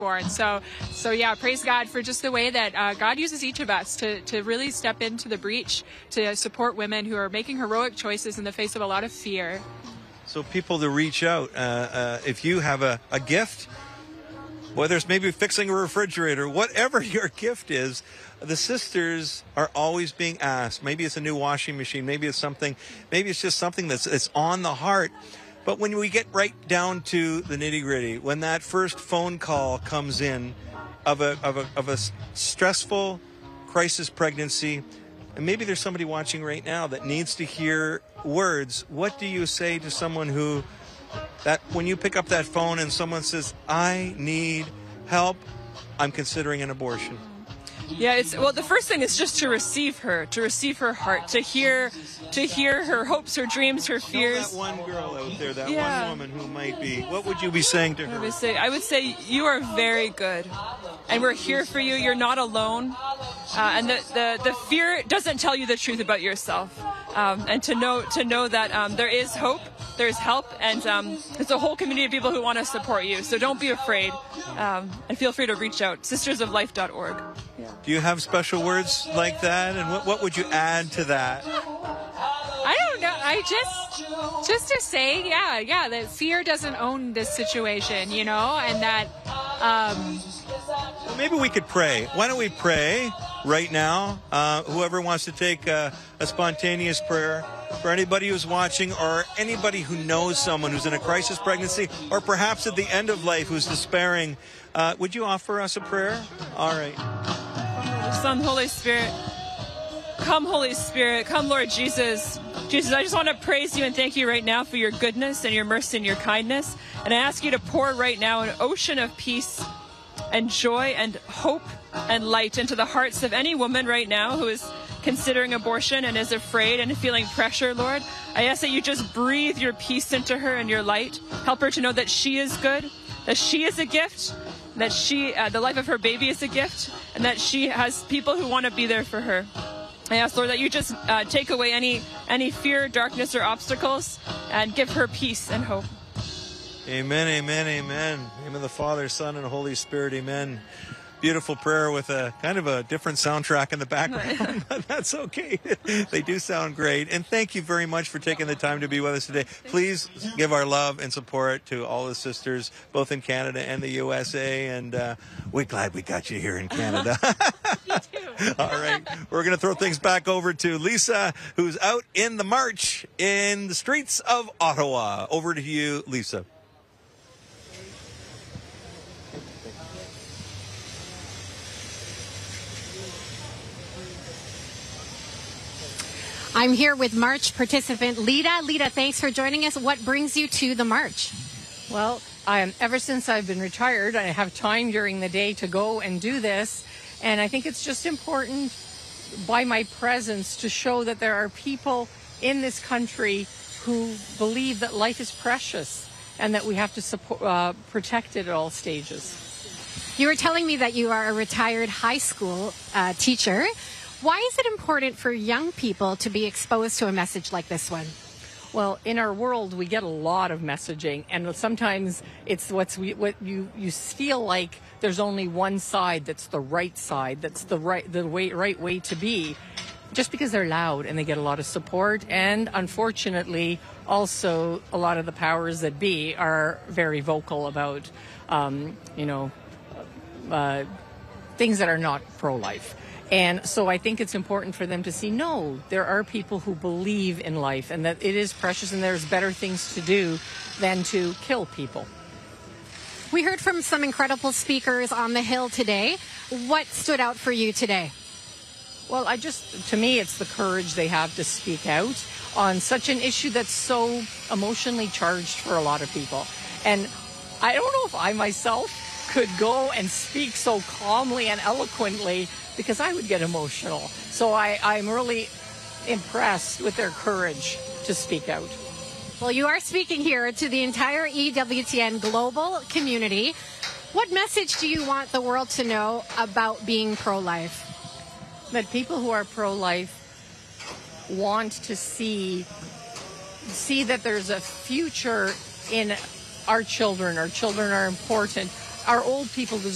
born. So yeah, praise God for just the way that God uses each of us to really step into the breach to support women who are making heroic choices in the face of a lot of fear. So people to reach out, if you have a gift, whether it's maybe fixing a refrigerator, whatever your gift is, the sisters are always being asked. Maybe it's a new washing machine. Maybe it's something. Maybe it's just something that's on the heart. But when we get right down to the nitty gritty, when that first phone call comes in of a stressful crisis pregnancy, and maybe there's somebody watching right now that needs to hear words, what do you say to someone who, that when you pick up that phone and someone says, I need help, I'm considering an abortion? Yeah, the first thing is just to receive her heart, to hear her hopes, her dreams, her fears. That one girl out there, that one woman who might be, what would you be saying to her? I would say you are very good, and we're here for you. You're not alone, and the fear doesn't tell you the truth about yourself, and to know that there is hope. There's help, and it's a whole community of people who want to support you. So don't be afraid, and feel free to reach out. sistersoflife.org. Yeah. Do you have special words like that? And what would you add to that? I don't know. I just to say, yeah, that fear doesn't own this situation, and that. Well, maybe we could pray. Why don't we pray right now? Whoever wants to take a spontaneous prayer. For anybody who's watching or anybody who knows someone who's in a crisis pregnancy or perhaps at the end of life who's despairing, would you offer us a prayer? All right. Son, Holy Spirit. Come, Holy Spirit. Come, Lord Jesus. Jesus, I just want to praise you and thank you right now for your goodness and your mercy and your kindness. And I ask you to pour right now an ocean of peace and joy and hope and light into the hearts of any woman right now who is considering abortion and is afraid and feeling pressure, Lord. I ask that you just breathe your peace into her and your light. Help her to know that she is good, that she is a gift, that the life of her baby is a gift, and that she has people who want to be there for her. I ask, Lord, that you just take away any fear, darkness, or obstacles and give her peace and hope. Amen, amen, amen. In the name of the Father, Son, and Holy Spirit, amen. Beautiful prayer with a kind of a different soundtrack in the background. That's okay. They do sound great. And thank you very much for taking the time to be with us today. Please give our love and support to all the sisters, both in Canada and the USA. And we're glad we got you here in Canada. You too. All right. We're going to throw things back over to Lisa, who's out in the march in the streets of Ottawa. Over to you, Lisa. I'm here with march participant Lita. Lita, thanks for joining us. What brings you to the march? Well, ever since I've been retired, I have time during the day to go and do this. And I think it's just important by my presence to show that there are people in this country who believe that life is precious and that we have to protect it at all stages. You were telling me that you are a retired high school teacher. Why is it important for young people to be exposed to a message like this one? Well, in our world, we get a lot of messaging, and sometimes it's what you feel like there's only one side that's the right side, that's the right way to be, just because they're loud and they get a lot of support. And unfortunately, also a lot of the powers that be are very vocal about, things that are not pro-life. And so I think it's important for them to see, no, there are people who believe in life and that it is precious and there's better things to do than to kill people. We heard from some incredible speakers on the Hill today. What stood out for you today? Well, to me, it's the courage they have to speak out on such an issue that's so emotionally charged for a lot of people. And I don't know if I myself could go and speak so calmly and eloquently, because I would get emotional. So I'm really impressed with their courage to speak out. Well, you are speaking here to the entire EWTN global community. What message do you want the world to know about being pro-life? That people who are pro-life want to see that there's a future in our children. Our children are important. Our old people deserve